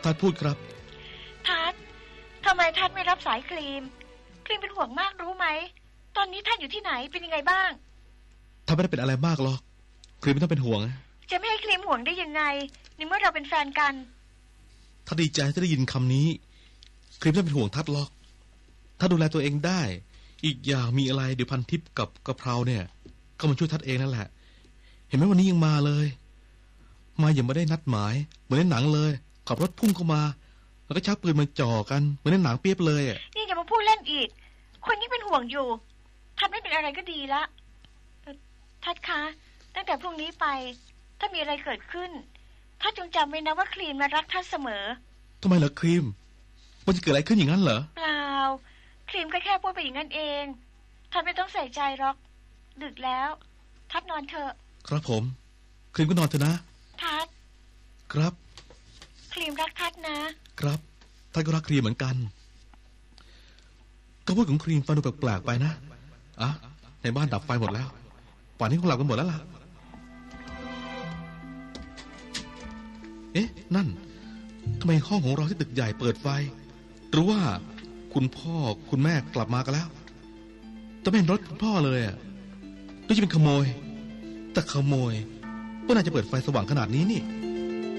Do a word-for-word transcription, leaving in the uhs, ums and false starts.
ทัดพูดครับทัดทำไมทัดไม่รับสายครีมครีมเป็นห่วงมากรู้ไหมตอนนี้ท่านอยู่ที่ไหนเป็นยังไงบ้างทัดไม่ได้เป็นอะไรมากหรอกครีมไม่ต้องเป็นห่วงจะไม่ให้ครีมห่วงได้ยังไงในเมื่อเราเป็นแฟนกันทัดดีใจที่ได้ยินคำนี้ครีมไม่ต้องเป็นห่วงทัดหรอกถ้าดูแลตัวเองได้อีกอย่างมีอะไรเดี๋ยวพันทิพย์กับกะเพราเนี่ยก็มาช่วยทัดเองนั่นแหละเห็นไหมวันนี้ยังมาเลยมาอย่างไม่ได้นัดหมายเหมือนในหนังเลยขับรถพุ่งเข้ามาแล้วก็ชักปืนมาจ่อกันเหมือนในหนังเปียบเลยอ่ะนี่อย่ามาพูดเล่นอีกคนนี้เป็นห่วงอยู่ทัดไม่เป็นอะไรก็ดีละทัดคะตั้งแต่พรุ่งนี้ไปถ้ามีอะไรเกิดขึ้นทัดจงจำไว้นะว่าครีมมารักทัดเสมอทำไมเหรอครีมมันจะเกิดอะไรขึ้นอย่างนั้นเหรอเปล่าครีมก็แค่พูดไปอย่างนั้นเองทัดไม่ต้องใส่ใจหรอกดึกแล้วทัดนอนเถอะครับผมครีมก็นอนเถอะนะทัดครับครีมรักทัดนะครับทัดก็รักครีมเหมือนกันก็พูดของครีมฟังดูแปลกๆไปนะอ่ะในบ้านดับไฟหมดแล้วป่านนี้คงหลับกันหมดแล้วล่ะเอ๊ะนั่นทำไมห้องของเราที่ตึกใหญ่เปิดไฟหรือว่าคุณพ่อคุณแม่กลับมากันแล้วแต่ไม่เห็นรถคุณพ่อเลยอ่ะน่าจะเป็นขโมยแต่ขโมยก็น่าจะเปิดไฟสว่างขนาดนี้นี่